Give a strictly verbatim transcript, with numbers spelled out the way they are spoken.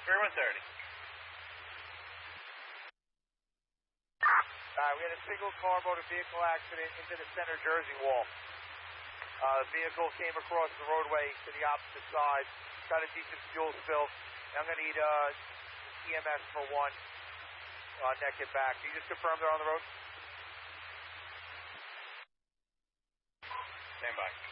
thirty-one thirty. Uh, we had a single car motor vehicle accident into the center Jersey wall. Uh, the vehicle came across the roadway to the opposite side, got a decent fuel spill. I'm going to need uh, E M S for one, uh, neck and back. Can you just confirm they're on the road? Stand by.